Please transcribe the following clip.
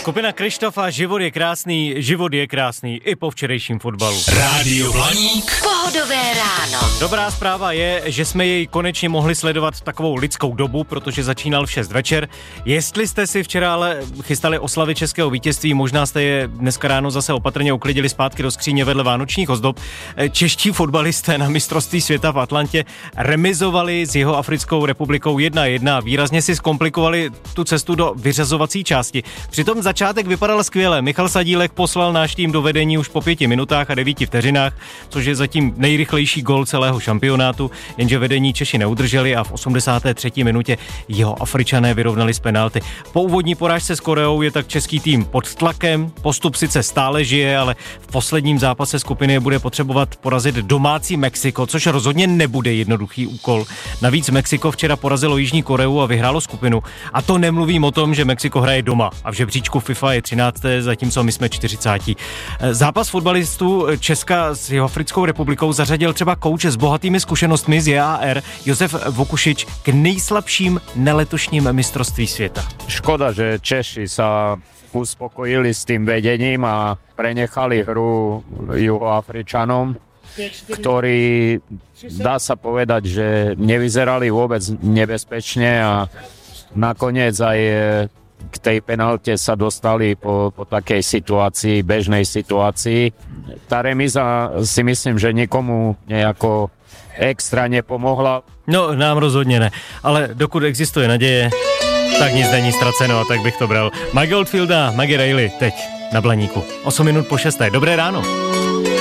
Skupina Krištofa, život je krásný i po včerejším fotbalu. Rádio Blaník. Pohodové ráno. Dobrá zpráva je, že jsme jej konečně mohli sledovat takovou lidskou dobu, protože začínal v 6 večer. Jestli jste si včera ale chystali oslavy českého vítězství, možná jste je dneska ráno zase opatrně uklidili zpátky do skříně vedle vánočních ozdob. Čeští fotbalisté na mistrovství světa v Atlantě remizovali s Jihoafrickou republikou 1-1 a výrazně si zkomplikovali tu cestu do vyřazovací části. Přitom začátek vypadal skvěle. Michal Sadílek poslal náš tým do vedení už po 5 minutách a 9 vteřinách, což je zatím nejrychlejší gól celého šampionátu, jenže vedení Češi neudrželi a v 83. minutě Jihoafričané vyrovnali z penalty. Po úvodní porážce s Koreou je tak český tým pod tlakem, postup sice stále žije, ale v posledním zápase skupiny bude potřebovat porazit domácí Mexiko, což rozhodně nebude jednoduchý úkol. Navíc Mexiko včera porazilo Jižní Koreu a vyhrálo skupinu. A to nemluvím o tom, že Mexiko hraje doma a v žebříčku FIFA je 13., zatímco my jsme 40. Zápas fotbalistů Česka s Jihoafrickou republikou zařadil třeba kouč s bohatými zkušenostmi z JAR Josef Vokušič k nejslabším neletošním mistrovství světa. Škoda, že Češi sa uspokojili s tým vedením a prenechali hru Juhoafričanom, ktorí, dá sa povedať, že nevyzerali vôbec nebezpečne a nakoniec aj k tej penalte sa dostali po takej situácii, bežnej situácii. Tá remíza si myslím, že nikomu nejako extra nepomohla. No, nám rozhodně ne, ale dokud existuje naděje, tak nic není ztraceno a tak bych to bral. Mike Oldfield a Maggie Reilly teď na Blaníku. 8 minut po 6. Dobré ráno.